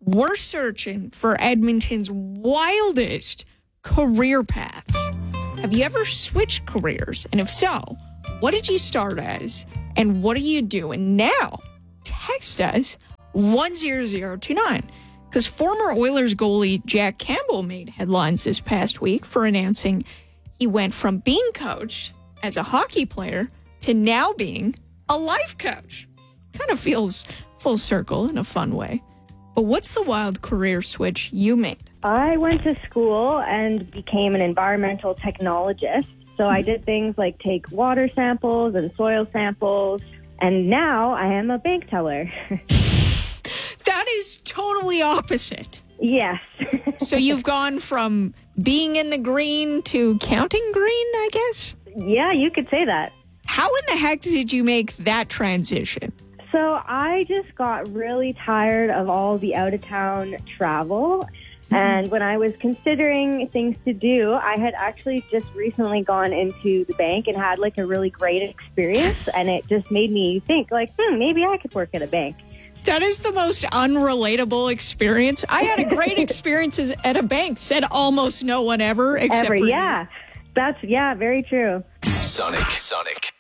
we're searching for Edmonton's wildest career paths. Have you ever switched careers? And if so, what did you start as? And what are you doing now? Text us 10029. Because former Oilers goalie Jack Campbell made headlines this past week for announcing he went from being coached as a hockey player to now being a life coach. Kind of feels full circle in a fun way. But what's the wild career switch you made? I went to school and became an environmental technologist. So I did things like take water samples and soil samples. And now I am a bank teller. That is totally opposite. Yes. So you've gone from being in the green to counting green, I guess? Yeah, you could say that. How in the heck did you make that transition? So I just got really tired of all the out-of-town travel. And when I was considering things to do, I had actually just recently gone into the bank and had like a really great experience. And it just made me think like, maybe I could work at a bank. That is the most unrelatable experience. I had a great experience at a bank, said almost no one ever, except for yeah. That's, very true. Sonic.